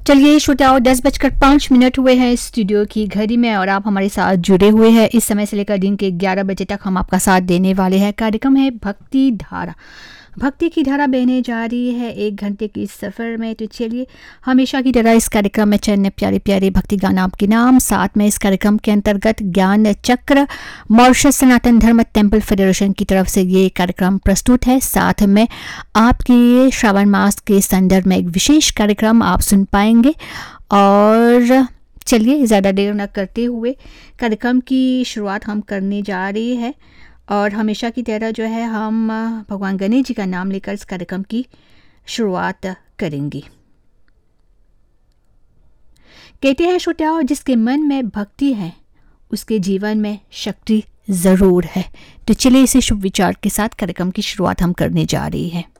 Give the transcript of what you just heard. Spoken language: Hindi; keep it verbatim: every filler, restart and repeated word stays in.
चलिए श्रोताओं, दस बजकर पाँच मिनट हुए हैं स्टूडियो की घड़ी में और आप हमारे साथ जुड़े हुए हैं। इस समय से लेकर दिन के ग्यारह बजे तक हम आपका साथ देने वाले हैं। कार्यक्रम है भक्ति धारा। भक्ति की धारा बहने जा रही है एक घंटे की सफ़र में। तो चलिए हमेशा की तरह इस कार्यक्रम में चंद प्यारे प्यारे भक्ति गाना आपके नाम। साथ में इस कार्यक्रम के अंतर्गत ज्ञान चक्र मॉरिशस सनातन धर्म टेम्पल फेडरेशन की तरफ से ये कार्यक्रम प्रस्तुत है। साथ में आपके श्रावण मास के संदर्भ में एक विशेष कार्यक्रम आप सुन पाएंगे। और चलिए ज़्यादा देर न करते हुए कार्यक्रम की शुरुआत हम करने जा रही है। और हमेशा की तरह जो है हम भगवान गणेश जी का नाम लेकर इस कार्यक्रम की शुरुआत करेंगे। कहते हैं श्रोताओं, जिसके मन में भक्ति है उसके जीवन में शक्ति ज़रूर है। तो चलिए इसे शुभ विचार के साथ कार्यक्रम की शुरुआत हम करने जा रही हैं।